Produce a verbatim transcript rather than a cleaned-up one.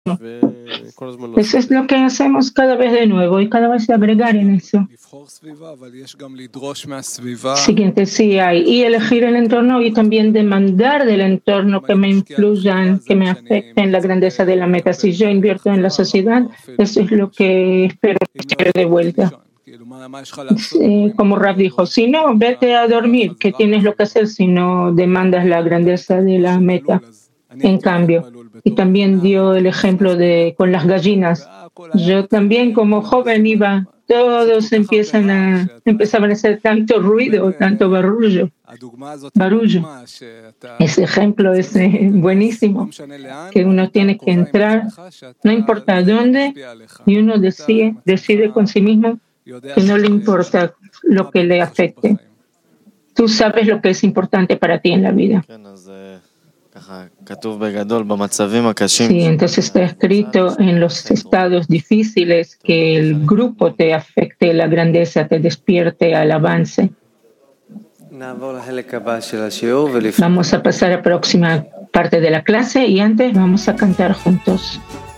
Eso es lo que hacemos cada vez de nuevo y cada vez agregar en eso. Siguiente, sí hay. Y elegir el entorno y también demandar del entorno que me influyan, que me afecten la grandeza de la meta. Si yo invierto en la sociedad, eso es lo que espero que de vuelta. Eh, como Raf dijo, si no, vete a dormir, ¿qué tienes lo que hacer si no demandas la grandeza de la meta? En cambio, y también dio el ejemplo de con las gallinas. Yo también como joven iba, todos empiezan a, empezaban a hacer tanto ruido, tanto barullo. barullo. Ese ejemplo es eh, buenísimo, que uno tiene que entrar, no importa dónde, y uno decide, decide con sí mismo que no le importa lo que le afecte. Tú sabes lo que es importante para ti en la vida. Sí, entonces está escrito en los estados difíciles que el grupo te afecte, la grandeza te despierte al avance. Vamos a pasar a la próxima parte de la clase y antes vamos a cantar juntos.